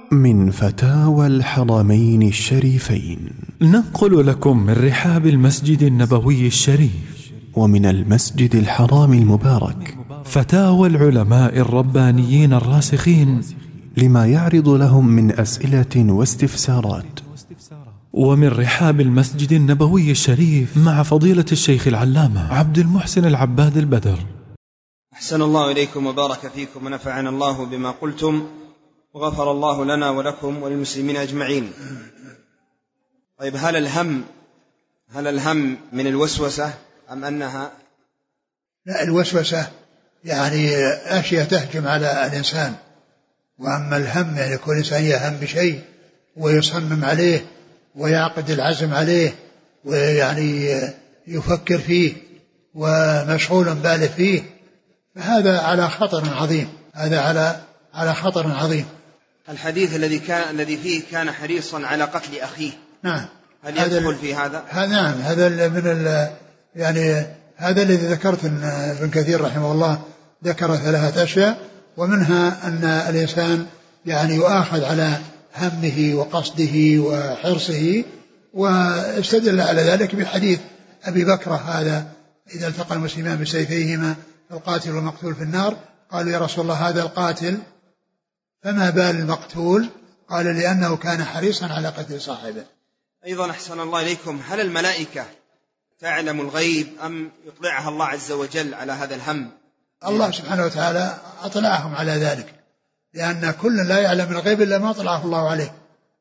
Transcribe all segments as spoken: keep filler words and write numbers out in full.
من فتاوى الحرمين الشريفين، ننقل لكم من رحاب المسجد النبوي الشريف ومن المسجد الحرام المبارك فتاوى العلماء الربانيين الراسخين لما يعرض لهم من أسئلة واستفسارات. ومن رحاب المسجد النبوي الشريف مع فضيلة الشيخ العلامة عبد المحسن العباد البدر. أحسن الله إليكم وبارك فيكم ونفعنا الله بما قلتم وغفر الله لنا ولكم وللمسلمين أجمعين. طيب، هل الهم هل الهم من الوسوسة أم أنها؟ لا، الوسوسة يعني أشياء تهجم على الإنسان، وأما الهم يعني يكون الإنسان يهم بشيء ويصمم عليه ويعقد العزم عليه ويعني يفكر فيه ومشغول باله فيه، فهذا على خطر عظيم، هذا على على خطر عظيم. الحديث الذي كان الذي فيه كان حريصا على قتل أخيه، نعم، هل يدخل في هذا؟ نعم، هذا من ال يعني هذا الذي ذكرت أن ابن كثير رحمه الله ذكر ثلاثة أشياء، ومنها أن الإنسان يعني يؤاخذ على همه وقصده وحرصه، واستدل على ذلك بحديث أبي بكر هذا: إذا التقى المسلمان بسيفيهما القاتل والمقتول في النار. قالوا: يا رسول الله، هذا القاتل، فما بال المقتول؟ قال: لأنه كان حريصا على قتل صاحبه. أيضا أحسن الله إليكم، هل الملائكة تعلم الغيب أم يطلعها الله عز وجل على هذا الهم؟ الله سبحانه وتعالى أطلعهم على ذلك، لأن كل لا يعلم الغيب إلا ما أطلعه الله عليه.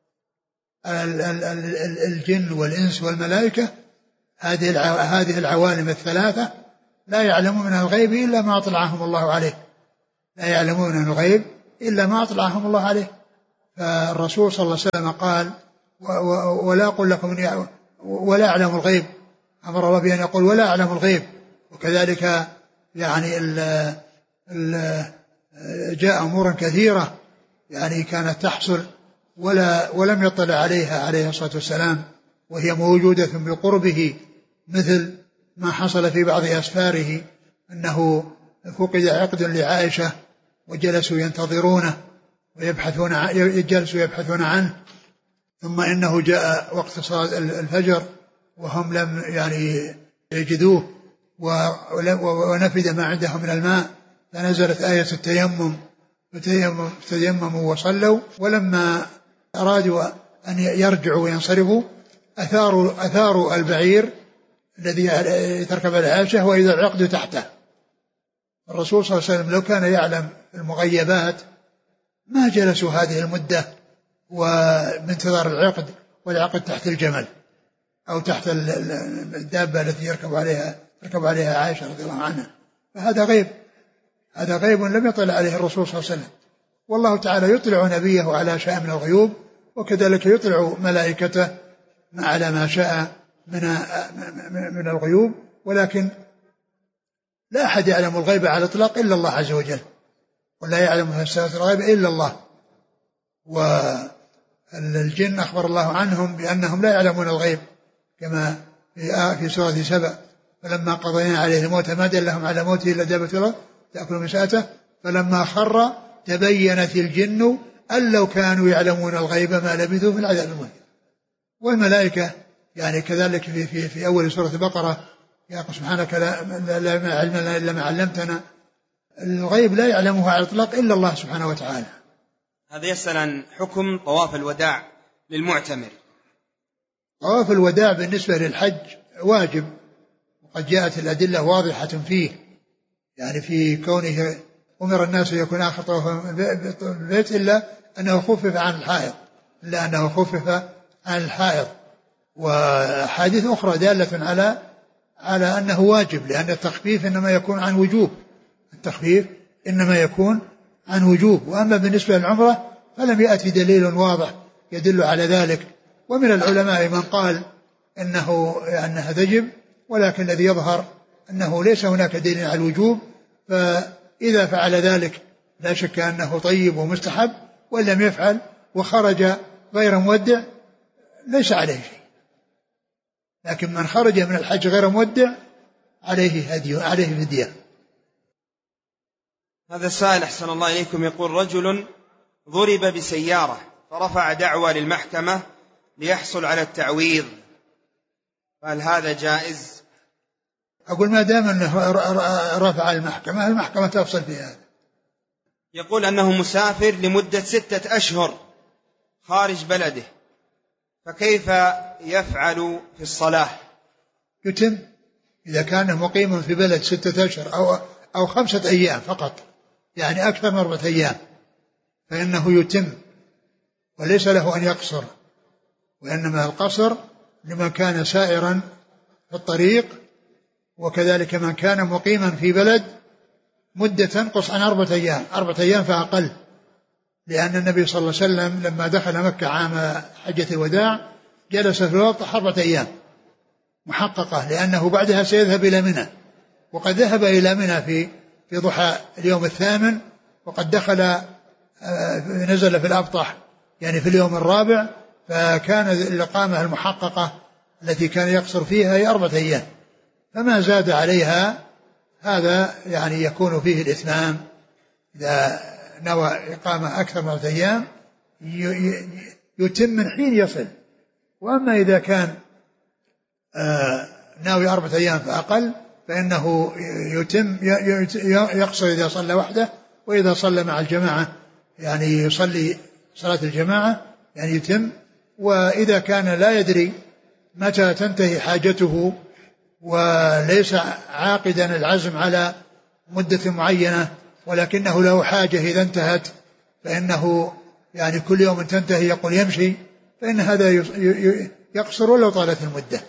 الجن والإنس والملائكة، هذه العوالم الثلاثة لا يعلمون من الغيب إلا ما أطلعهم الله عليه، لا يعلمون من الغيب إلا ما أطلعهم الله عليه. فالرسول صلى الله عليه وسلم قال: ولا أقول لكم ولا أعلم الغيب، أمر الله بأن يقول ولا أعلم الغيب. وكذلك يعني ال ال جاء أمور كثيرة يعني كانت تحصل ولا ولم يطلع عليها عليه الصلاة والسلام، وهي موجودة بقربه، مثل ما حصل في بعض أسفاره أنه فقد عقد لعائشة وجلسوا ينتظرونه ويبحثون جلسوا يبحثون عنه، ثم إنه جاء وقت صلاة الفجر وهم لم يعني يجدوه، ونفد ما عندهم من الماء، فنزلت آية التيمم فتيمموا وصلوا. ولما أرادوا أن يرجعوا وينصرفوا أثاروا, أثاروا البعير الذي تركب عائشة وإذا العقد تحته. الرسول صلى الله عليه وسلم لو كان يعلم المغيبات ما جلسوا هذه المدة ومنتظر العقد، والعقد تحت الجمل أو تحت الدابة التي يركب عليها تركب عليها عائشة رضي الله عنها. فهذا غيب، هذا غيب لم يطلع عليه الرسول صلى الله عليه وسلم. والله تعالى يطلع نبيه على شيء من الغيوب، وكذلك يطلع ملائكته على ما شاء من من الغيوب، ولكن لا أحد يعلم الغيب على الإطلاق إلا الله عز وجل، ولا يعلم في السماوات الغيب إلا الله. والجن أخبر الله عنهم بأنهم لا يعلمون الغيب، كما في سورة سبأ: فلما قضينا عليه الموت ما دلهم على موته إلا دابة الأرض تأكل من سأته فلما خر تبينت الجن أن لو كانوا يعلمون الغيب ما لبثوا في العذاب المهين. والملائكة يعني كذلك في, في, في أول سورة البقرة: يا سبحانك لا, لا علم لنا إلا ما علمتنا. الغيب لا يعلمه على الإطلاق إلا الله سبحانه وتعالى. هذا يسأل عن حكم طواف الوداع للمعتمر. طواف الوداع بالنسبة للحج واجب، وقد جاءت الأدلة واضحة فيه، يعني في كونه أمر الناس يكون آخر طواف البيت إلا أنه خفف عن الحائض إلا أنه خفف عن الحائض وحادث أخرى دالة على على أنه واجب، لأن التخفيف إنما يكون عن وجوب، التخفيف إنما يكون عن وجوب. وأما بالنسبة للعمرة فلم يأتي دليل واضح يدل على ذلك، ومن العلماء من قال إنه أنها تجب، ولكن الذي يظهر أنه ليس هناك دليل على الوجوب، فإذا فعل ذلك لا شك أنه طيب ومستحب، وإن لم يفعل وخرج غير مودع ليس عليه شيء. لكن من خرج من الحج غير مودع عليه هدي عليه فدية. هذا السائل أحسن الله إليكم يقول: رجل ضرب بسيارة فرفع دعوى للمحكمة ليحصل على التعويض، فهل هذا جائز؟ أقول ما دام أنه رفع المحكمة، المحكمة تفصل في هذا. يقول أنه مسافر لمدة ستة أشهر خارج بلده، فكيف يفعل في الصلاة؟ يتم إذا كان مقيم في بلد ستة أشهر أو, أو خمسة أيام فقط، يعني أكثر من أربعة أيام، فإنه يتم وليس له أن يقصر، وإنما القصر لمن كان سائرا في الطريق، وكذلك من كان مقيما في بلد مدة تنقص عن أربعة أيام، أربعة أيام فأقل، لأن النبي صلى الله عليه وسلم لما دخل مكة عام حجة الوداع جلس في الوقت أربعة أيام محققة، لأنه بعدها سيذهب إلى منى، وقد ذهب إلى منى في في ضحى اليوم الثامن، وقد دخل نزل في الأبطح يعني في اليوم الرابع، فكان الإقامة المحققة التي كان يقصر فيها هي أربعة أيام، فما زاد عليها هذا يعني يكون فيه الإتمام. إذا نوى إقامة أكثر من أربعة أيام يتم من حين يصل، وأما إذا كان ناوي أربعة أيام فأقل فإنه يتم يقصر إذا صلى وحده، وإذا صلى مع الجماعة يعني يصلي صلاة الجماعة يعني يتم. وإذا كان لا يدري متى تنتهي حاجته وليس عاقدا العزم على مدة معينة، ولكنه له حاجة إذا انتهت فإنه يعني كل يوم تنتهي يقول يمشي، فإن هذا يقصر ولو طالت المدة.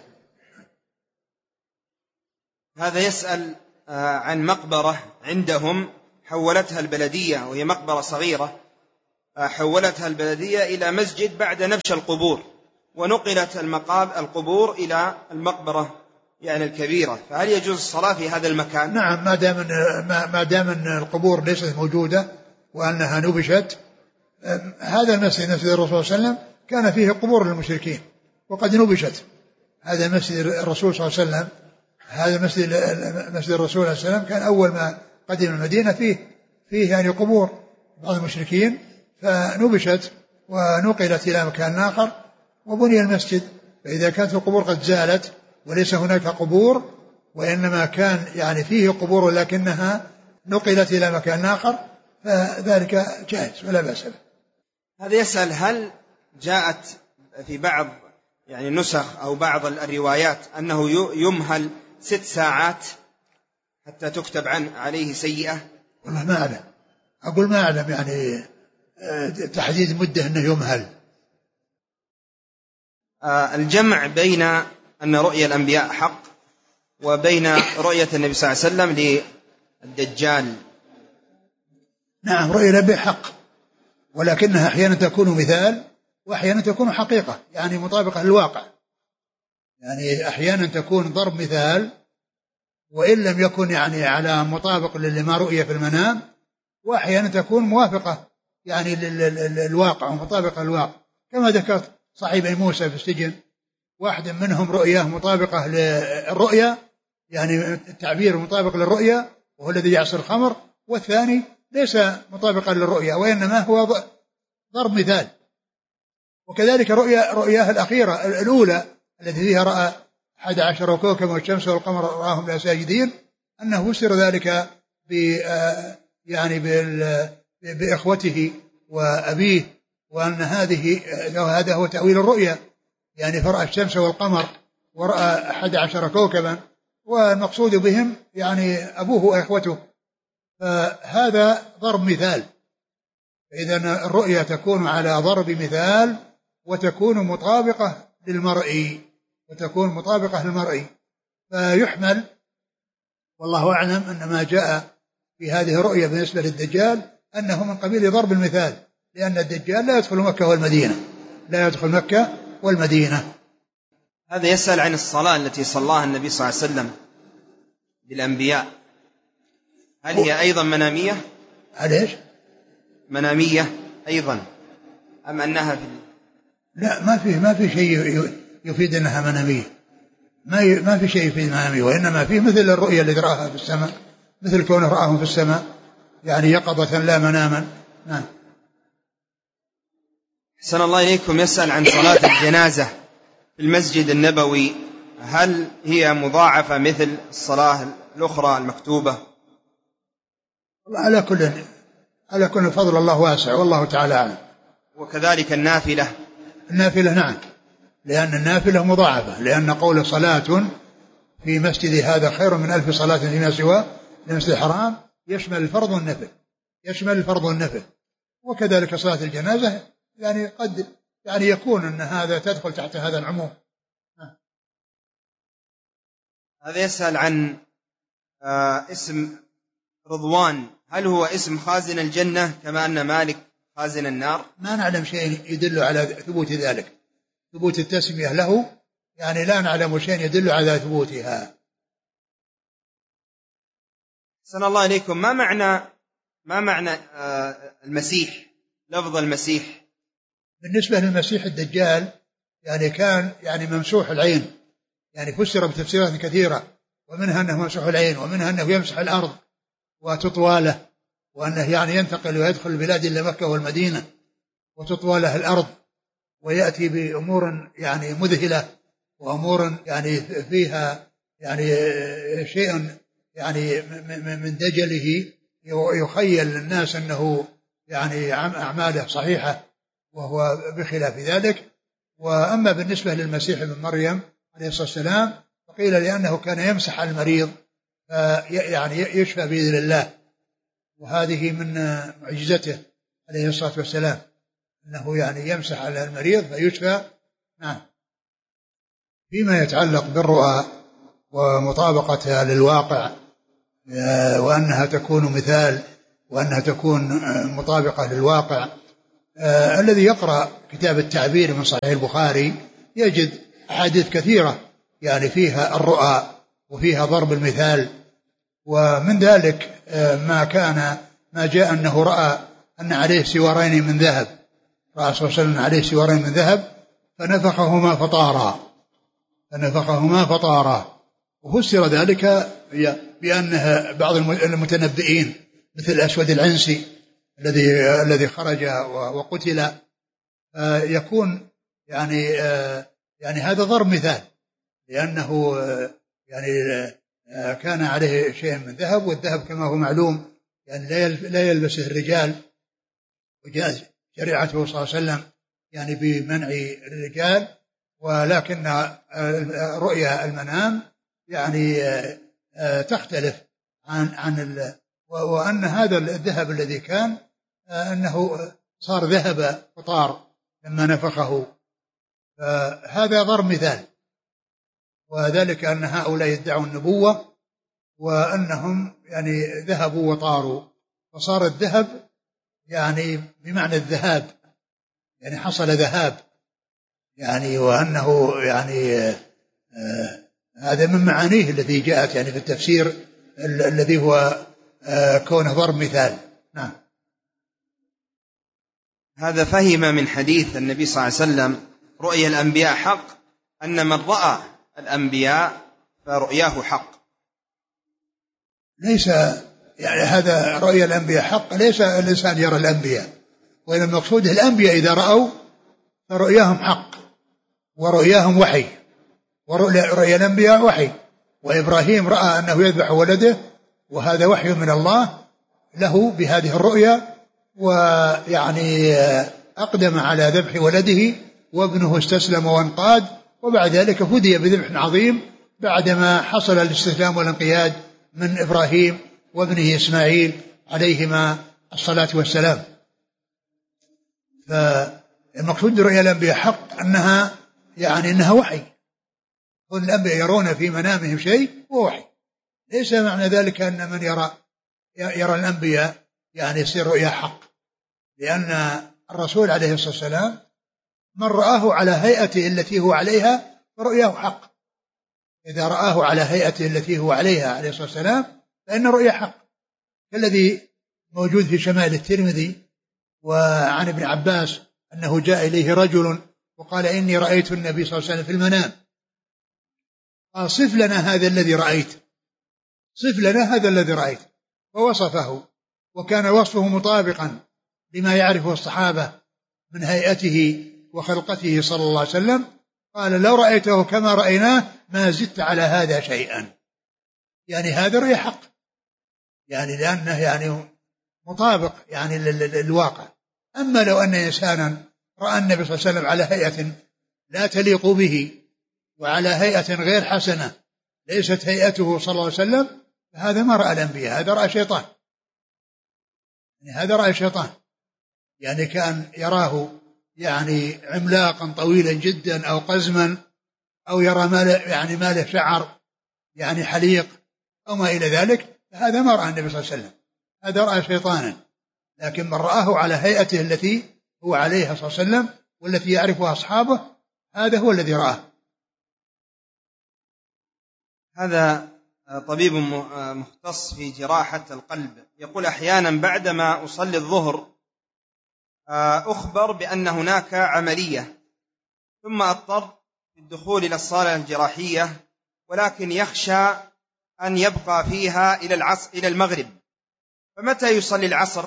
هذا يسأل عن مقبرة عندهم حولتها البلدية، وهي مقبرة صغيرة حولتها البلدية إلى مسجد بعد نبش القبور، ونقلت المقابر القبور إلى المقبرة يعني الكبيرة، فهل يجوز الصلاة في هذا المكان؟ نعم، ما دام ما دام ان القبور ليست موجودة وأنها نبشت. هذا المسجد مسجد الرسول صلى الله عليه وسلم كان فيه قبور للمشركين وقد نبشت. هذا مسجد الرسول صلى الله عليه وسلم، هذا مسجد مسجد الرسول صلى الله عليه وسلم كان أول ما قدم المدينة فيه فيه يعني قبور بعض المشركين، فنبشت ونقلت إلى مكان آخر وبني المسجد. فإذا كانت القبور قد زالت وليس هناك قبور وإنما كان يعني فيه قبور لكنها نقلت إلى مكان آخر فذلك جائز ولا بأس به. هذا يسأل هل جاءت في بعض يعني نسخ أو بعض الروايات أنه يمهل ست ساعات حتى تكتب عن عليه سيئة؟ والله ما أعلم، أقول ما أعلم يعني تحديد مدة أنه يمهل. الجمع بين أن رؤيا الأنبياء حق وبين رؤية النبي صلى الله عليه وسلم للدجال. نعم، رؤيا الأنبياء حق، ولكنها أحيانا تكون مثال وأحيانا تكون حقيقة يعني مطابقة للواقع. يعني أحيانا تكون ضرب مثال وإن لم يكن يعني على مطابق لما رؤية في المنام، وأحيانا تكون موافقة يعني للواقع ومطابقة للواقع، كما ذكرت صاحبي موسى في السجن، واحد منهم رؤية مطابقة للرؤية يعني التعبير مطابق للرؤية وهو الذي يعصر الخمر، والثاني ليس مطابقا للرؤية وإنما هو ضرب مثال. وكذلك رؤيا رؤياه الأخيرة الأولى التي فيها رأى أحد عشر كوكبا والشمس والقمر رآهم لا ساجدين، أنه فسر ذلك ب يعني بإخوته وأبيه، وأن هذه هذا هو تأويل الرؤيا، يعني فرأى الشمس والقمر ورأى أحد عشر كوكبا، والمقصود بهم يعني أبوه وإخوته، فهذا ضرب مثال. إذن الرؤيا تكون على ضرب مثال وتكون مطابقة للمرئي وتكون مطابقة للمرئي فيحمل، والله أعلم أن ما جاء في هذه الرؤيا بالنسبة للدجال أنه من قبيل ضرب المثال، لأن الدجال لا يدخل مكة والمدينة لا يدخل مكة والمدينة. هذا يسأل عن الصلاة التي صلاها النبي صلى الله عليه وسلم بالأنبياء، هل هي أيضا منامية؟ هل إيش؟ منامية أيضا أم أنها في لا، ما في ما في شيء يفيد أنها منامية، ما ما في شيء يفيد منامية، وإنما فيه مثل الرؤيا اللي رآها في السماء، مثل كونه رآهم في السماء يعني يقظة لا مناما. نعم. أحسن الله إليكم. يسأل عن صلاة الجنازة في المسجد النبوي، هل هي مضاعفة مثل الصلاة الأخرى المكتوبة؟ على كل على كل فضل الله واسع والله تعالى أعلم. وكذلك النافلة. النافلة نعم، لأن النافلة مضاعفة، لأن قول صلاة في مسجد هذا خير من ألف صلاة فيما سواه المسجد الحرام يشمل الفرض والنفل، يشمل الفرض والنفل. وكذلك صلاة الجنازة يعني قد يعني يكون أن هذا تدخل تحت هذا العموم. هذا يسأل عن آه اسم رضوان، هل هو اسم خازن الجنة كما أن مالك خازن النار؟ ما نعلم شيء يدل على ثبوت ذلك، ثبوت التسمية له، يعني لا نعلم شيء يدل على ثبوتها. أحسن الله إليكم. ما معنى ما معنى آه المسيح، لفظ المسيح؟ بالنسبة للمسيح الدجال يعني كان يعني ممسوح العين، يعني فسر بتفسيرات كثيرة، ومنها أنه ممسوح العين، ومنها أنه يمسح الأرض وتطوى له، وأنه يعني ينتقل ويدخل البلاد إلى مكة والمدينة وتطوى له الأرض، ويأتي بأمور يعني مذهلة، وأمور يعني فيها يعني شيء يعني من دجله يخيل للناس أنه يعني أعماله صحيحة وهو بخلاف ذلك. وأما بالنسبة للمسيح ابن مريم عليه الصلاة والسلام فقيل لأنه كان يمسح المريض يعني يشفى بإذن الله، وهذه من معجزته عليه الصلاة والسلام أنه يعني يمسح على المريض فيشفى. نعم. فيما يتعلق بالرؤى ومطابقتها للواقع وأنها تكون مثال وأنها تكون مطابقة للواقع، آه الذي يقرأ كتاب التعبير من صحيح البخاري يجد أحاديث كثيرة يعني فيها الرؤى وفيها ضرب المثال. ومن ذلك آه ما كان ما جاء أنه رأى أن عليه سوارين من ذهب، رأى صلى الله عليه وسلم عليه سوارين من ذهب فنفخهما فطارا فنفخهما فطارا وفسر ذلك بأنها بعض المتنبئين مثل الأسود العنسي الذي الذي خرج وقتل يكون يعني يعني هذا ضرب مثال، لأنه يعني كان عليه شيء من ذهب، والذهب كما هو معلوم يعني لا يلبسه الرجال، وجاء شريعته صلى الله عليه وسلم يعني بمنع الرجال، ولكن رؤيا المنام يعني تختلف عن عن وأن هذا الذهب الذي كان أنه صار ذهب فطار لما نفخه، فهذا ضرب مثال. وذلك أن هؤلاء يدعوا النبوة وأنهم يعني ذهبوا وطاروا، فصار الذهب يعني بمعنى الذهاب، يعني حصل ذهاب يعني، وأنه يعني آه هذا من معانيه التي جاءت يعني في التفسير الذي هو آه كونه ضرب مثال. نعم. هذا فهم من حديث النبي صلى الله عليه وسلم رؤيا الأنبياء حق أن من رأى الأنبياء فرؤياه حق. ليس يعني هذا رؤيا الأنبياء حق، ليس الإنسان يرى الأنبياء، وإن المقصود الأنبياء إذا رأوا فرؤياهم حق ورؤياهم وحي، ورؤيا الأنبياء وحي. وإبراهيم رأى أنه يذبح ولده وهذا وحي من الله له بهذه الرؤيا، ويعني أقدم على ذبح ولده وابنه استسلم وانقاد، وبعد ذلك فدي بذبح عظيم بعدما حصل الاستسلام والانقياد من إبراهيم وابنه إسماعيل عليهما الصلاة والسلام. فالمقصود برؤيا الأنبياء حق أنها يعني أنها وحي، كل الأنبياء يرون في منامهم شيء ووحي، ليس معنى ذلك أن من يرى يرى الأنبياء يعني يصير رؤيا حق، لأن الرسول عليه الصلاة والسلام من رآه على هيئته التي هو عليها فرؤياه حق، إذا رآه على هيئته التي هو عليها عليه الصلاة والسلام فإن رؤيا حق، كالذي موجود في شمال الترمذي وعن ابن عباس أنه جاء إليه رجل وقال إني رأيت النبي صلى الله عليه وسلم في المنام، قال صف لنا هذا الذي رأيت، صف لنا هذا الذي رأيت، فوصفه، وكان وصفه مطابقا لما يعرفه الصحابة من هيئته وخلقته صلى الله عليه وسلم، قال لو رأيته كما رأيناه ما زدت على هذا شيئا. يعني هذا رأي حق، يعني لأنه يعني مطابق يعني للواقع. أما لو أن إنسانا رأى النبي صلى الله عليه وسلم على هيئة لا تليق به وعلى هيئة غير حسنة ليست هيئته صلى الله عليه وسلم، فهذا ما رأى الأنبياء، هذا رأى شيطان. يعني هذا رأى شيطان، يعني كان يراه يعني عملاقا طويلا جدا أو قزما، أو يرى ما له يعني ما له شعر يعني حليق أو ما إلى ذلك، هذا ما رأى النبي صلى الله عليه وسلم، هذا رأى شيطانا. لكن من رآه على هيئته التي هو عليها صلى الله عليه وسلم والتي يعرفها أصحابه، هذا هو الذي رآه. هذا طبيب مختص في جراحة القلب يقول: أحيانا بعدما أصلي الظهر أخبر بأن هناك عملية، ثم أضطر في الدخول إلى الصالة الجراحية، ولكن يخشى أن يبقى فيها إلى العصر إلى المغرب، فمتى يصلي العصر؟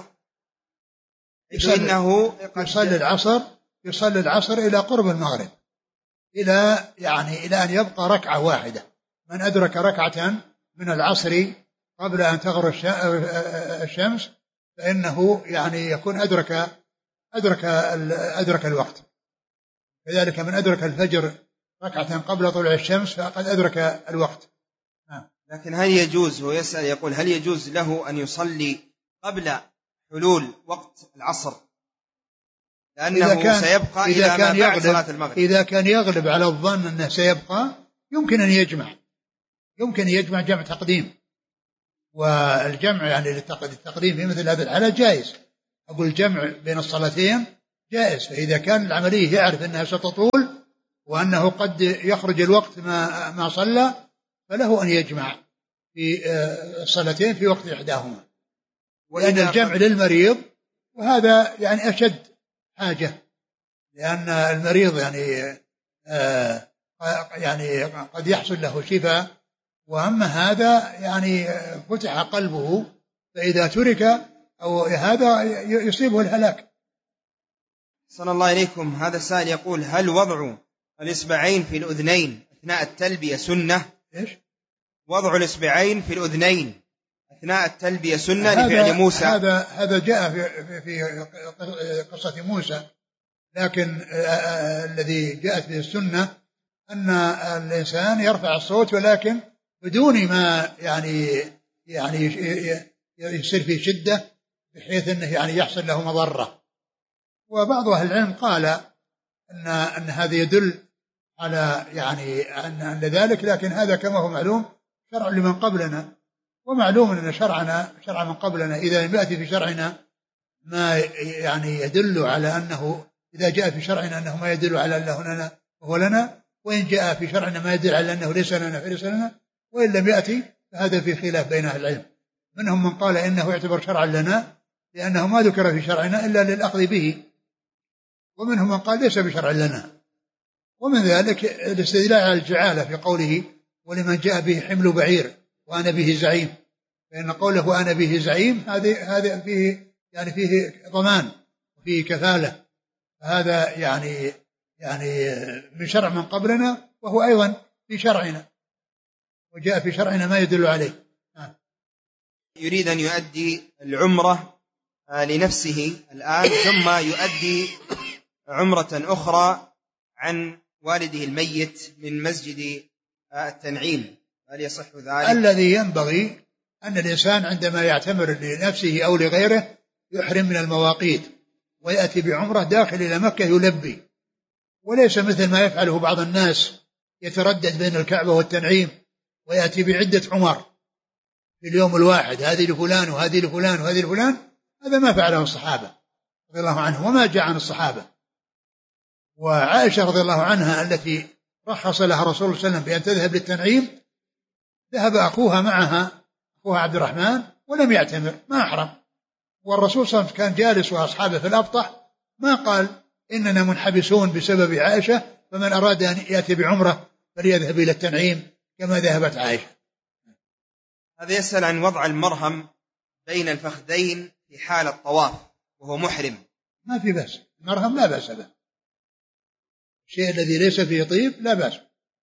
يصلي, إنه يصلي العصر يصلي العصر إلى قرب المغرب، إلى يعني إلى أن يبقى ركعة واحدة. من أدرك ركعة من العصر قبل أن تغرب الشمس فإنه يعني يكون أدرك أدرك أدرك الوقت. كذلك من أدرك الفجر ركعة قبل طلوع الشمس فقد أدرك الوقت. لكن هل يجوز، هو يسأل يقول هل يجوز له أن يصلي قبل حلول وقت العصر، لأنه إذا كان سيبقى إذا إلى كان ما بعد صلاة المغرب؟ إذا كان يغلب على الظن أنه سيبقى يمكن أن يجمع يمكن يجمع جمع تقديم، والجمع يعني للتقديم في مثل هذا الحالة جائز. أقول الجمع بين الصلاتين جائز. فإذا كان العملية يعرف أنها ستطول وأنه قد يخرج الوقت ما ما صلى، فله أن يجمع في الصلاتين في وقت إحداهما. وإن الجمع للمريض وهذا يعني أشد حاجة، لأن المريض يعني آه يعني قد يحصل له شفاء، وأما هذا يعني فتح قلبه، فإذا ترك أو هذا يصيبه الهلاك. صلى الله عليكم. هذا السائل يقول: هل وضع الإصبعين في الأذنين أثناء التلبية سنة؟ إيش؟ وضع الإصبعين في الأذنين أثناء التلبية سنة لفعل موسى. هذا هذا جاء في في قصة موسى، لكن الذي جاءت به السنة أن الإنسان يرفع الصوت ولكن بدون ما يعني يعني يصير في شدة بحيث أنه يعني يحصل له مضرة. وبعض أهل العلم قال أن أن هذا يدل على يعني أن ذلك، لكن هذا كما هو معلوم شرع لمن قبلنا، ومعلوم أن شرعنا شرع من قبلنا إذا لم يأتي في شرعنا ما يعني يدل على أنه، إذا جاء في شرعنا أنه ما يدل على أنه لنا وهو لنا، وإن جاء في شرعنا ما يدل على أنه ليس لنا فليس لنا، وإن لم يأتي فهذا في خلاف بين أهل العلم. منهم من قال إنه يعتبر شرعا لنا لأنه ما ذكر في شرعنا إلا للأخذ به، ومنهم من قال ليس بشرع لنا. ومن ذلك الاستدلال على الجعالة في قوله: ولمن جاء به حمل بعير وأنا به زعيم، فإن قوله أنا به زعيم هذه هذا فيه يعني فيه ضمان وفيه كفالة، هذا يعني يعني من شرع من قبلنا وهو أيضا في شرعنا، وجاء في شرعنا ما يدل عليه. يريد أن يؤدي العمرة لنفسه الآن ثم يؤدي عمرة أخرى عن والده الميت من مسجد التنعيم، هل يصح ذلك؟ الذي ينبغي أن الإنسان عندما يعتمر لنفسه أو لغيره يحرم من المواقيت ويأتي بعمرة داخل إلى مكة يلبي، وليس مثل ما يفعله بعض الناس يتردد بين الكعبة والتنعيم ويأتي بعدة عمر في اليوم الواحد، هذه لفلان وهذه لفلان وهذه لفلان. هذا ما فعله الصحابة رضي الله عنهم وما جاء عن الصحابة. وعائشة رضي الله عنها التي رخص لها رسول الله صلى الله عليه وسلم بأن تذهب للتنعيم، ذهب أخوها معها أخوها عبد الرحمن ولم يعتمر، ما أحرم، والرسول صلى الله عليه وسلم كان جالس وأصحابه في الأبطح، ما قال إننا منحبسون بسبب عائشة فمن أراد أن يأتي بعمرة فليذهب إلى التنعيم كما ذهبت عائشة. هذا يسأل عن وضع المرهم بين الفخذين في حال الطواف وهو محرم. ما في بس، المرهم لا بأس به، الشيء الذي ليس فيه طيب لا بأس.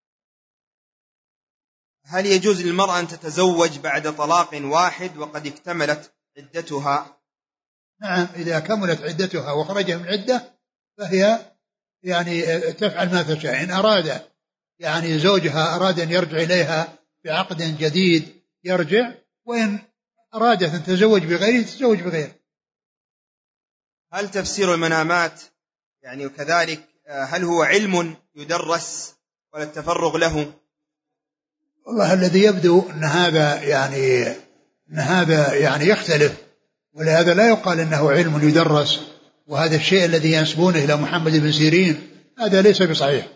هل يجوز للمرأة أن تتزوج بعد طلاق واحد وقد اكتملت عدتها؟ نعم، إذا كملت عدتها وخرج من عدة فهي يعني تفعل ما تشاء. إن أراد يعني زوجها أراد أن يرجع إليها بعقد جديد يرجع، وإن أرادت أن تتزوج بغيره تتزوج بغيره. هل تفسير المنامات يعني وكذلك هل هو علم يدرس ولا التفرغ له؟ والله الذي يبدو أن هذا يعني أن هذا يعني يختلف، ولهذا لا يقال أنه علم يدرس، وهذا الشيء الذي ينسبونه إلى محمد بن سيرين هذا ليس بصحيح.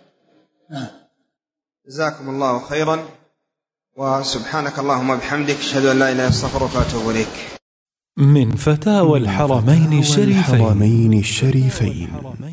جزاكم الله خيرا، وسبحانك اللهم وبحمدك أشهد أن لا إله إلا أنت أستغفرك وأتوب إليك. من فتاوى الحرمين الشريفين.